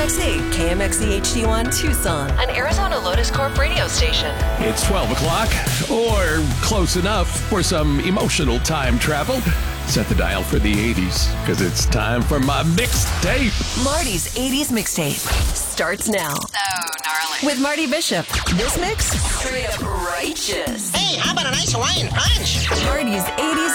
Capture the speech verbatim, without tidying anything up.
X eight, K M X E H D one, Tucson, an Arizona Lotus Corp radio station. It's twelve o'clock, or close enough for some emotional time travel. Set the dial for the eighties, because it's time for my mixtape. Marty's eighties mixtape starts now. So gnarly. With Marty Bishop. This mix, straight up righteous. Hey, how about a nice Hawaiian punch? Marty's eighties